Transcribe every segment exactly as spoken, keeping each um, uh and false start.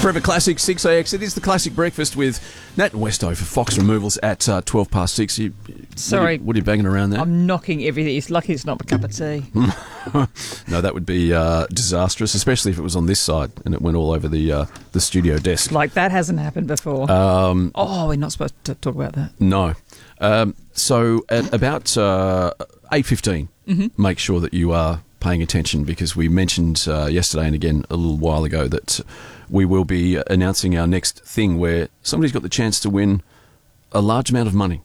Forever Classic, six A X. It is the Classic Breakfast with Nat and Westo for Fox Removals at uh, twelve past six. You, Sorry. What are, you, what are you banging around there? I'm knocking everything. It's lucky it's not a cup of tea. No, that would be uh, disastrous, especially if it was on this side and it went all over the uh, the studio desk. Like, that hasn't happened before. Um, oh, we're not supposed to talk about that. No. Um, so at about uh, eight fifteen, mm-hmm. make sure that you are paying attention, because we mentioned uh, yesterday and again a little while ago that we will be announcing our next thing where somebody's got the chance to win a large amount of money.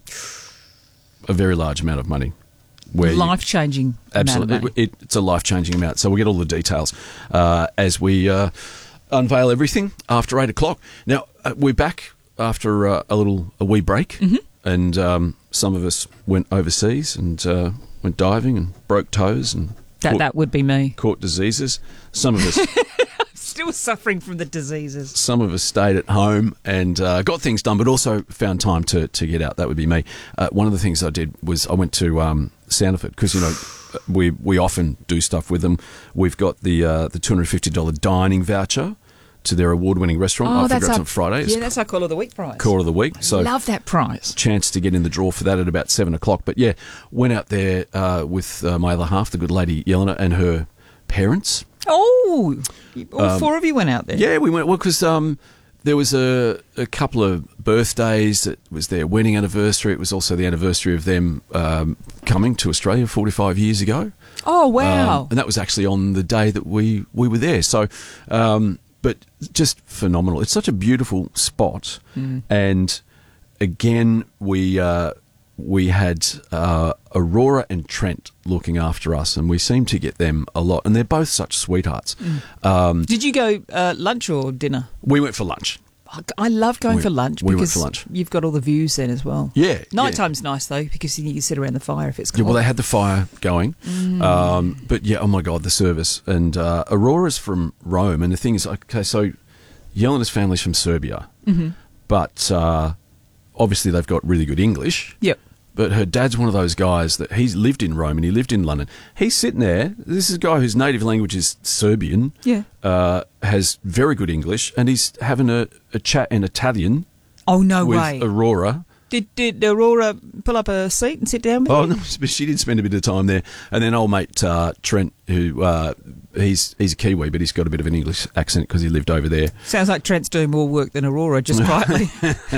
A very large amount of money. Where life-changing Absolutely. amount of money. It, it, it's a life-changing amount. So we'll get all the details uh, as we uh, unveil everything after eight o'clock. Now, uh, we're back after uh, a little, a wee break. Mm-hmm. And um, some of us went overseas and uh, went diving and broke toes and That, caught, that would be me. caught diseases. Some of us... Still suffering from the diseases. Some of us stayed at home and uh, got things done, but also found time to, to get out. That would be me. Uh, one of the things I did was I went to um, Sandifer, because, you know, we we often do stuff with them. We've got the uh, the two hundred fifty dollars dining voucher to their award-winning restaurant. Oh, I that's forgot our, on Friday. It's Yeah, that's our Call of the Week prize. Call of the Week. So love that prize. Chance to get in the draw for that at about seven o'clock. But, yeah, went out there uh, with uh, my other half, the good lady Yelena, and her parents. Oh, all Um, four of you went out there. Yeah, we went, well, because um, there was a, a couple of birthdays. It was their wedding anniversary. It was also the anniversary of them um, coming to Australia forty-five years ago. Oh, wow. Um, and that was actually on the day that we, we were there. So, um, but just phenomenal. It's such a beautiful spot. Mm. And again, we... Uh, we had uh, Aurora and Trent looking after us, and we seem to get them a lot. And they're both such sweethearts. Mm. Um, Did you go uh, lunch or dinner? we went for lunch. I love going We- for lunch we went because for lunch. you've got all the views then as well. Yeah. Nighttime's nice though, because you can sit around the fire if it's Yeah, cold. well, they had the fire going. Mm. Um, but, yeah, oh, my God, the service. And uh, Aurora's from Rome. And the thing is, okay, so Yelena's family's from Serbia. Mm-hmm. But uh, obviously they've got really good English. Yep. But her dad's one of those guys that he's lived in Rome and he lived in London. He's sitting there. This is a guy whose native language is Serbian. Yeah. Uh, has very good English, and he's having a, a chat in Italian Oh, no with way. Aurora. Did, did Aurora pull up a seat and sit down with Oh, you? no, but she did spend a bit of time there. And then old mate uh, Trent, who uh, he's he's a Kiwi, but he's got a bit of an English accent because he lived over there. Sounds like Trent's doing more work than Aurora, just quietly.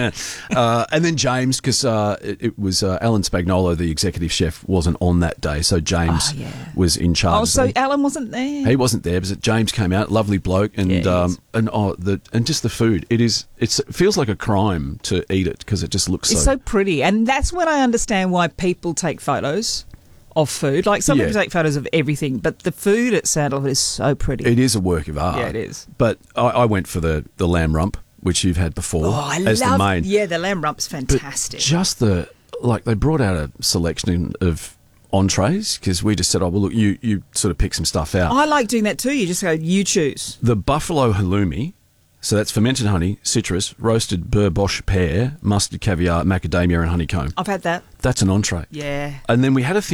uh, and then James, because uh, it, it was uh, Alan Spagnolo, the executive chef, wasn't on that day, so James Oh, yeah. was in charge. Oh, so he, Alan wasn't there? he wasn't there, but James came out, lovely bloke, and Yeah, he um, is. and oh, the and just the food. It is it's, it feels like a crime to eat it because it just looks It's so. so pretty, and that's when I understand why people take photos of food. Like, some Yeah. people take photos of everything, but the food at Sandalwood is so pretty. It is a work of art. Yeah, it is. But I, I went for the, the lamb rump, which you've had before, oh, I as love the main. Yeah, the lamb rump's But fantastic. just the like they brought out a selection of entrees because we just said, oh well, look, you you sort of pick some stuff out. I like doing that too. You just go, you choose. The buffalo halloumi, so that's fermented honey, citrus, roasted beurre bouche pear, mustard, caviar, macadamia, and honeycomb. I've had that. That's an entree. Yeah. And then we had a thing.